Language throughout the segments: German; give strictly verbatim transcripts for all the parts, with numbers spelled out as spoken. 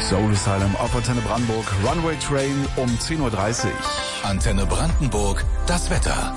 Soul Asylum auf Antenne Brandenburg, Runway Train um zehn Uhr dreißig. Antenne Brandenburg, das Wetter.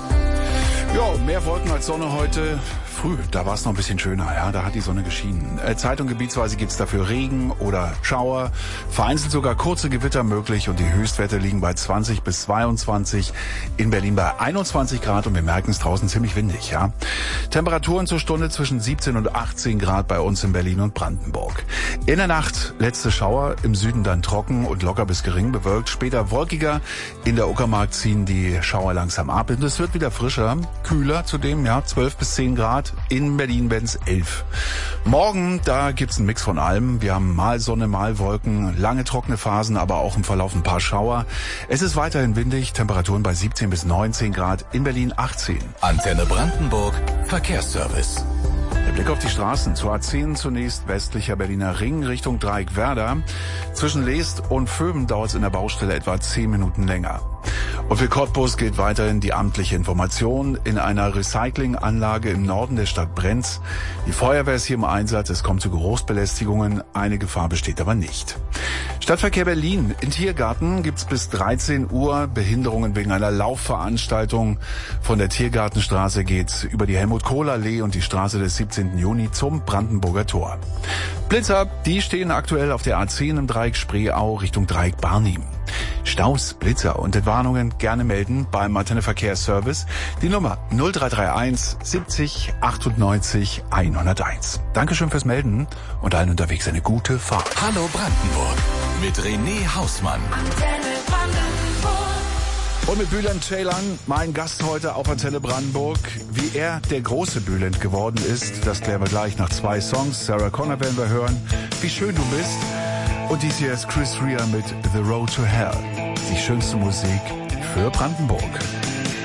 Ja, mehr Wolken als Sonne heute. Früh, da war es noch ein bisschen schöner, ja, da hat die Sonne geschienen. Äh, Zeitung gebietsweise gibt's dafür Regen oder Schauer, vereinzelt sogar kurze Gewitter möglich und die Höchstwerte liegen bei zwanzig bis zweiundzwanzig, in Berlin bei einundzwanzig Grad und wir merken es draußen ziemlich windig, ja. Temperaturen zur Stunde zwischen siebzehn und achtzehn Grad bei uns in Berlin und Brandenburg. In der Nacht letzte Schauer, im Süden dann trocken und locker bis gering bewölkt, später wolkiger. In der Uckermark ziehen die Schauer langsam ab und es wird wieder frischer, kühler zudem, ja, zwölf bis zehn Grad. In Berlin werden es elf. Morgen, da gibt's einen Mix von allem. Wir haben mal Sonne, mal Wolken, lange trockene Phasen, aber auch im Verlauf ein paar Schauer. Es ist weiterhin windig, Temperaturen bei siebzehn bis neunzehn Grad, in Berlin achtzehn. Antenne Brandenburg, Verkehrsservice. Der Blick auf die Straßen. Zur A zehn zunächst westlicher Berliner Ring Richtung Dreieck-Werder. Zwischen Leest und Vöben dauert es in der Baustelle etwa zehn Minuten länger. Und für Cottbus gilt weiterhin die amtliche Information. In einer Recyclinganlage im Norden der Stadt brennt's. Die Feuerwehr ist hier im Einsatz. Es kommt zu Geruchsbelästigungen. Eine Gefahr besteht aber nicht. Stadtverkehr Berlin. In Tiergarten gibt's bis dreizehn Uhr Behinderungen wegen einer Laufveranstaltung. Von der Tiergartenstraße geht's über die Helmut-Kohl-Allee und die Straße des siebzehnten Juni zum Brandenburger Tor. Blitzer, die stehen aktuell auf der A zehn im Dreieck Spreeau Richtung Dreieck Barnim. Staus, Blitzer und Entwarnungen gerne melden beim Antenne Verkehrsservice. Die Nummer null drei drei eins siebzig achtundneunzig hunderteins. Dankeschön fürs Melden und allen unterwegs eine gute Fahrt. Hallo Brandenburg mit René Hausmann. Antenne Brandenburg. Und mit Bülent Ceylan, mein Gast heute auf Antenne Brandenburg. Wie er der große Bülent geworden ist, das klären wir gleich nach zwei Songs. Sarah Connor werden wir hören. Wie schön du bist. Und dies hier ist Chris Rea mit The Road to Hell. Die schönste Musik für Brandenburg.